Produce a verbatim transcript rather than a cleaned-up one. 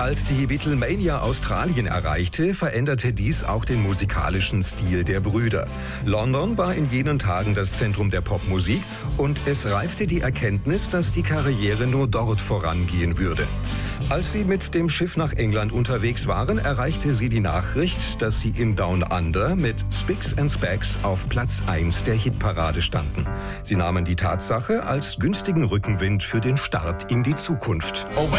Als die Beatlemania Australien erreichte, veränderte dies auch den musikalischen Stil der Brüder. London war in jenen Tagen das Zentrum der Popmusik und es reifte die Erkenntnis, dass die Karriere nur dort vorangehen würde. Als sie mit dem Schiff nach England unterwegs waren, erreichte sie die Nachricht, dass sie in Down Under mit Spicks and Specks auf Platz eins der Hitparade standen. Sie nahmen die Tatsache als günstigen Rückenwind für den Start in die Zukunft.